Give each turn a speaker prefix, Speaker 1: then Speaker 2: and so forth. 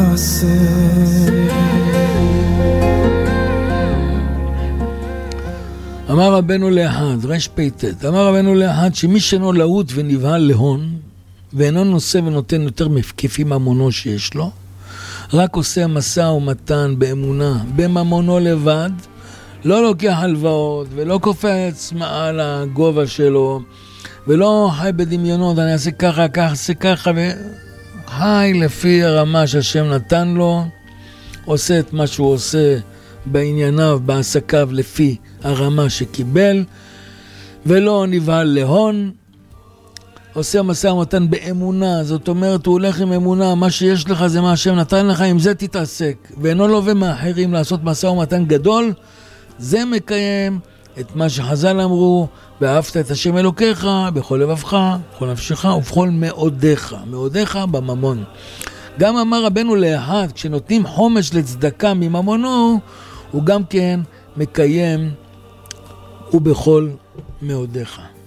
Speaker 1: תעשה.
Speaker 2: אמר רבנו לאחד, רשפ"ט, אמר רבנו לאחד שמי שאינו להוט ונבהל להון, ואינו נושא ונותן יותר כפי ממונו שיש לו, רק עושה משא ומתן באמונה, בממונו לבד, לא לוקח הלוואות ולא קופץ מעל הגובה שלו, ולא חי בדמיונות, אני אעשה ככה, ככה, אעשה ככה, וחי לפי הרמה שהשם נתן לו, עושה את מה שהוא עושה בענייניו, בעסקיו, לפי הרמה שקיבל, ולא נבהל להון, עושה משא ומתן באמונה, זאת אומרת, הוא הולך עם אמונה, מה שיש לך זה מה השם נתן לך, עם זה תתעסק, ואינו לווה מאחרים לעשות משא ומתן גדול, זה מקיים את מה שחז"ל אמרו, ואהבת את השם אלוקיך בכל לבבך, בכל נפשך ובכל מאודיך, מאודיך בממון. גם אמר רבנו לאחד, כשנותנים חומש לצדקה מממונו, הוא גם כן מקיים ובכל מאודיך.